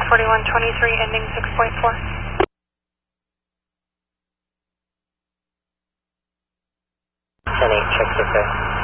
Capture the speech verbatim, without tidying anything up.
forty-one twenty-three, ending six point four. ten eight, check your